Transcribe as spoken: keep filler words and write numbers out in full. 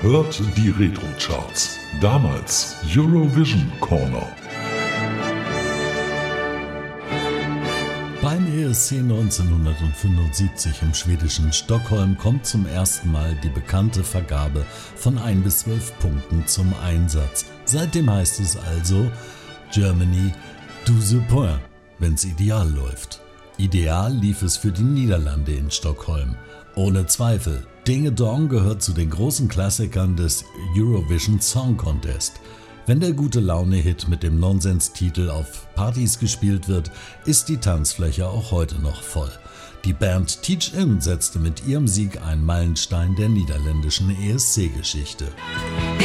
Hört die Retro-Charts. Damals Eurovision Corner. Beim E S C neunzehnhundertfünfundsiebzig im schwedischen Stockholm kommt zum ersten Mal die bekannte Vergabe von ein bis zwölf Punkten zum Einsatz. Seitdem heißt es also Germany douze points, wenn's ideal läuft. Ideal lief es für die Niederlande in Stockholm. Ohne Zweifel, Ding Dong gehört zu den großen Klassikern des Eurovision Song Contest. Wenn der Gute-Laune-Hit mit dem Nonsens-Titel auf Partys gespielt wird, ist die Tanzfläche auch heute noch voll. Die Band Teach In setzte mit ihrem Sieg einen Meilenstein der niederländischen E S C-Geschichte.